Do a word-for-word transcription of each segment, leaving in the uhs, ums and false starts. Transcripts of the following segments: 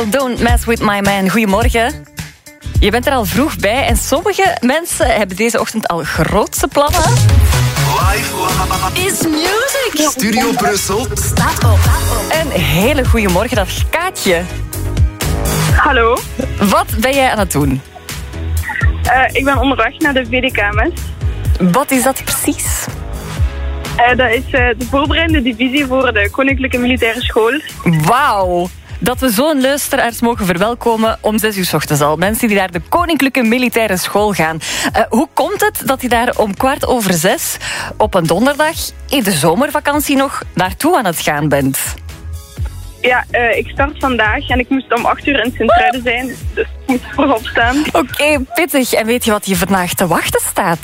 Adele, Don't Mess With My Man. Goedemorgen. Je bent er al vroeg bij en sommige mensen hebben deze ochtend al grootse plannen. Live Is music. Studio Brussel Staat op. Een hele goede morgen, dat is Kaatje. Hallo, Wat ben jij aan het doen? uh, ik ben onderweg naar de V D K M S. Wat is dat precies? Uh, dat is uh, de voorbereidende divisie voor de Koninklijke Militaire School. Wauw. Dat we zo'n luisteraars mogen verwelkomen om zes uur 's ochtends al. Mensen die naar de Koninklijke Militaire School gaan. Uh, hoe komt het dat je daar om kwart over zes op een donderdag in de zomervakantie nog naartoe aan het gaan bent? Ja, uh, ik start vandaag en ik moest om acht uur in Sint-Truiden zijn, dus ik moet vroeg opstaan. Oké, okay, pittig. En weet je wat je vandaag te wachten staat?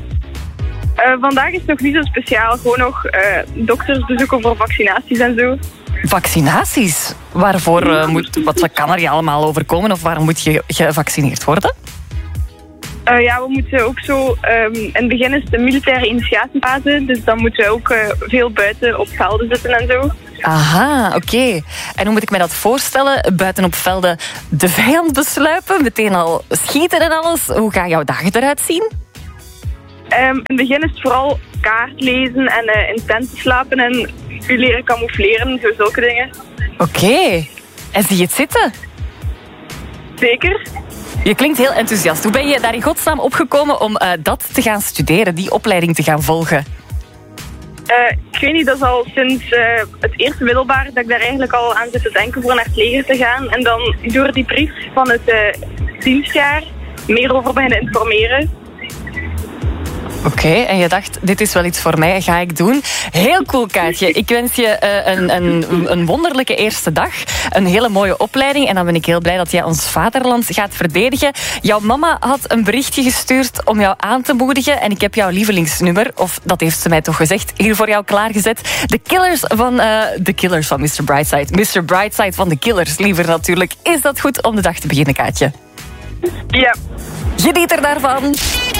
Uh, vandaag is nog niet zo speciaal, gewoon nog uh, doktersbezoeken voor vaccinaties en zo. Vaccinaties? Waarvoor uh, moet, wat kan er je allemaal overkomen of waarom moet je gevaccineerd worden? Uh, ja, we moeten ook zo... Um, in het begin is de militaire initiatiefase, dus dan moeten we ook uh, veel buiten op velden zitten en zo. Aha, oké. Okay. En hoe moet ik me dat voorstellen? Buiten op velden de vijand besluipen, meteen al schieten en alles. Hoe gaan jouw dagen eruit zien? Um, in het begin is het vooral kaart lezen en uh, in tenten slapen en u leren camoufleren, zo zulke dingen. Oké. Okay. En zie je het zitten? Zeker. Je klinkt heel enthousiast. Hoe ben je daar in godsnaam opgekomen om uh, dat te gaan studeren, die opleiding te gaan volgen? Uh, ik weet niet, dat is al sinds uh, het eerste middelbaar dat ik daar eigenlijk al aan zit te denken voor naar het leger te gaan. En dan door die brief van het uh, dienstjaar meer over beginnen informeren. Oké, okay, en je dacht, dit is wel iets voor mij, ga ik doen. Heel cool, Kaatje. Ik wens je uh, een, een, een wonderlijke eerste dag. Een hele mooie opleiding. En dan ben ik heel blij dat jij ons vaderland gaat verdedigen. Jouw mama had een berichtje gestuurd om jou aan te moedigen. En ik heb jouw lievelingsnummer, of dat heeft ze mij toch gezegd, hier voor jou klaargezet. De Killers van, uh, de Killers van mister Brightside. mister Brightside van de Killers, liever natuurlijk. Is dat goed om de dag te beginnen, Kaatje? Ja. Geniet er daarvan.